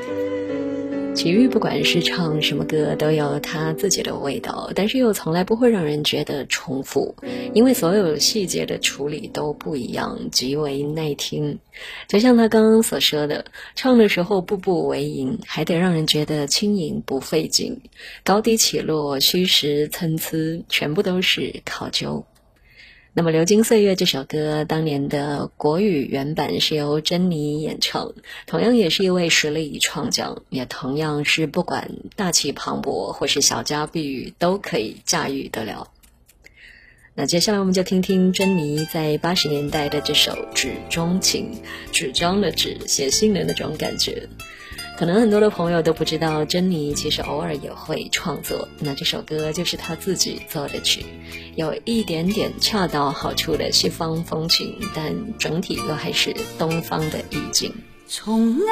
齐豫不管是唱什么歌都有他自己的味道，但是又从来不会让人觉得重复，因为所有细节的处理都不一样，极为耐听。就像他刚刚所说的，唱的时候步步为营，还得让人觉得轻盈不费劲，高低起落虚实参差，全部都是考究。那么《流金岁月》这首歌当年的国语原版是由珍妮演唱，同样也是一位实力创将，也同样是不管大气磅礴或是小家碧玉都可以驾驭得了。那接下来我们就听听珍妮在80年代的这首《纸中情》，纸张的纸，写信的那种感觉。可能很多的朋友都不知道，珍妮其实偶尔也会创作，那这首歌就是她自己做的曲，有一点点恰到好处的西方风情，但整体都还是东方的意境。 从